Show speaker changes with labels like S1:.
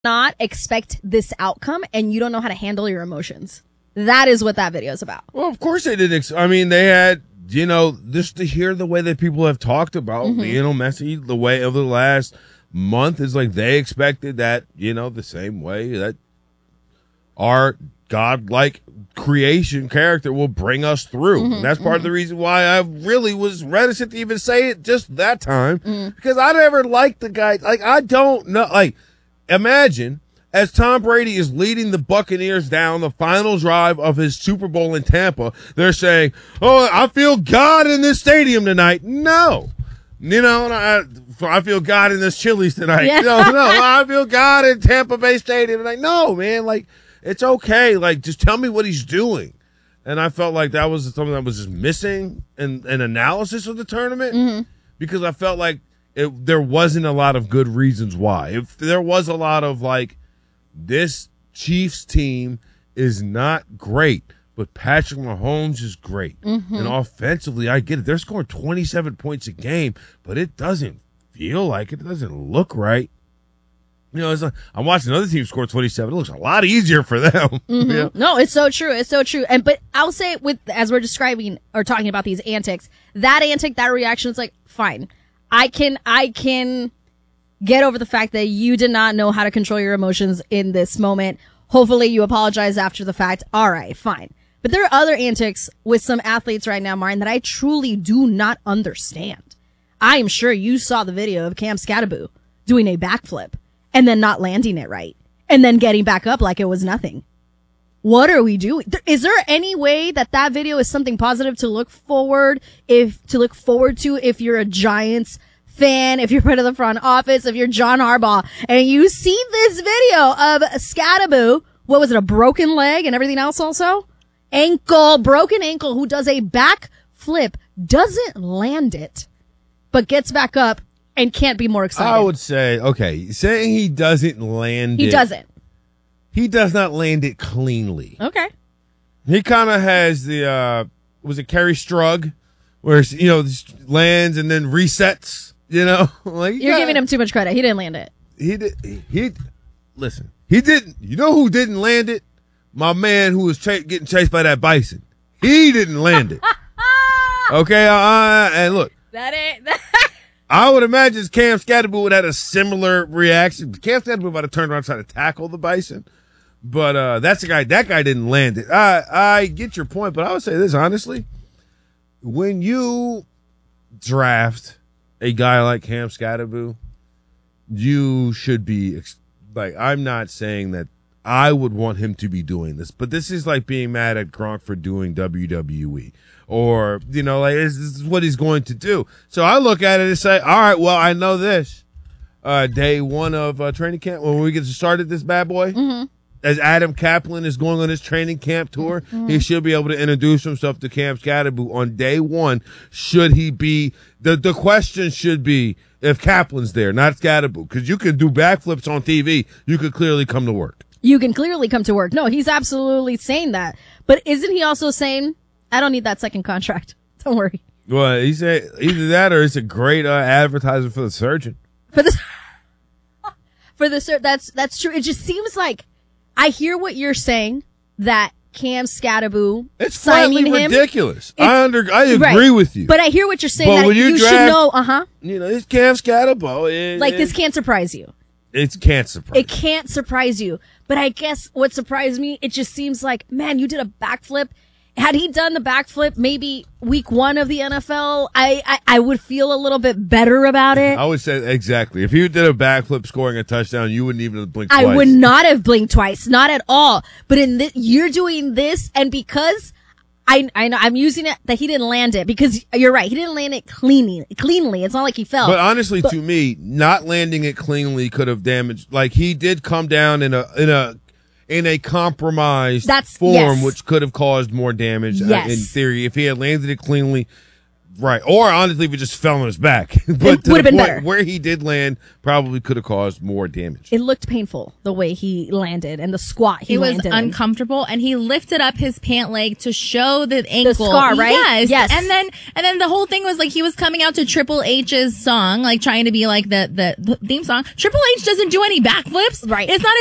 S1: not expect this outcome and you don't know how to handle your emotions. That is what that video is about.
S2: Well, of course they didn't. They had, just to hear the way that people have talked about Lionel Messi, the way of the last month is like they expected that, the same way that our godlike creation character will bring us through. And that's part of the reason why I really was reticent to even say it just that time, because I never liked the guy. Like, I don't know. Like, imagine as Tom Brady is leading the Buccaneers down the final drive of his Super Bowl in Tampa, they're saying, "Oh, I feel God in this stadium tonight." No. I feel God in this Chili's tonight.
S1: Yeah.
S2: No, I feel God in Tampa Bay Stadium tonight. No, man, like, it's okay. Like, just tell me what he's doing. And I felt like that was something that was just missing in an analysis of the tournament, because I felt like there wasn't a lot of good reasons why. If there was a lot of, like, this Chiefs team is not great, but Patrick Mahomes is great. And offensively, I get it. They're scoring 27 points a game, but it doesn't feel like it. It doesn't look right. It's like, I'm watching other teams score 27. It looks a lot easier for them.
S1: No, it's so true. It's so true. But I'll say, as we're describing or talking about these antics, that reaction is like, fine. I can get over the fact that you did not know how to control your emotions in this moment. Hopefully you apologize after the fact. All right, fine. But there are other antics with some athletes right now, Martin, that I truly do not understand. I am sure you saw the video of Cam Skattebo doing a backflip and then not landing it right and then getting back up like it was nothing. What are we doing? Is there any way that video is something positive to look forward to if you're a Giants fan, if you're part of the front office, if you're John Harbaugh, and you see this video of Skattebo, what was it, a broken leg and everything else also? Broken ankle, who does a back flip, doesn't land it, but gets back up and can't be more excited.
S2: I would say, okay, saying he doesn't land it.
S1: He doesn't.
S2: He does not land it cleanly.
S1: Okay.
S2: He kind of has the, was it Kerry Strug, where, lands and then resets, like
S1: You're giving him too much credit. He didn't land it.
S2: Listen, he didn't, who didn't land it? My man who was getting chased by that bison. He didn't land it. Okay, and look.
S1: That ain't.
S2: I would imagine Cam Skattebo would have had a similar reaction. Cam Skattebo might have turned around and tried to tackle the bison. But that's the guy. That guy didn't land it. I get your point, but I would say this, honestly. When you draft a guy like Cam Skattebo, you should be like, I'm not saying that I would want him to be doing this, but this is like being mad at Gronk for doing WWE. Or, like, this is what he's going to do. So I look at it and say, all right, well, I know this. Day one of training camp, when we get started this bad boy, as Adam Kaplan is going on his training camp tour, he should be able to introduce himself to Cam Skattebo on day one. Should he be, the question should be if Kaplan's there, not Skattebo, because you can do backflips on TV. You could clearly come to work.
S1: You can clearly come to work. No, he's absolutely saying that. But isn't he also saying, I don't need that second contract. Don't worry.
S2: Well, he said either that or it's a great advertisement for the surgeon.
S1: That's true. It just seems like I hear what you're saying, that Cam Skattebo
S2: it's
S1: signing him
S2: ridiculous. I agree
S1: right.
S2: with you.
S1: But I hear what you're saying,
S2: but
S1: that you should know.
S2: It's Cam Skattebo.
S1: This can't surprise you.
S2: It can't surprise.
S1: It can't surprise you. But I guess what surprised me, it just seems like, man, you did a backflip. Had he done the backflip maybe week one of the NFL, I would feel a little bit better about it.
S2: I would say exactly. If you did a backflip scoring a touchdown, you wouldn't even blink twice.
S1: I would not have blinked twice, not at all. But you're doing this, and because I know I'm using it that he didn't land it, because you're right, he didn't land it cleanly. It's not like he fell.
S2: But honestly, to me, not landing it cleanly could have damaged. Like, he did come down in a compromised form, which could have caused more damage.
S1: Yes.
S2: In theory, if he had landed it cleanly, Right. Or honestly, if he just fell on his back. But
S1: It
S2: to
S1: would've
S2: the
S1: been
S2: point
S1: better.
S2: where he did land probably could have caused more damage.
S1: It looked painful the way he landed and the squat he
S3: It was
S1: landed in.
S3: uncomfortable, and he lifted up his pant leg to show the ankle.
S1: scar, right?
S3: Yes.
S1: Yes.
S3: And then the whole thing was like he was coming out to Triple H's song, like trying to be like the theme song. Triple H doesn't do any backflips.
S1: Right.
S3: It's not